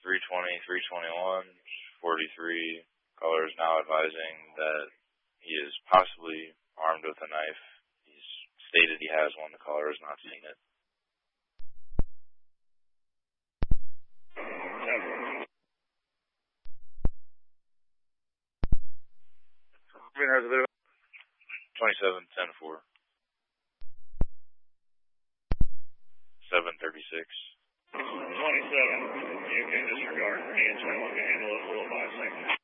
320, 321, 43. Caller is now advising that he is possibly armed with a knife. He's stated he has one. The caller has not seen it. How's it? 27-10-4. 736. 27. You can disregard. Me and 21 can handle it for 5 seconds.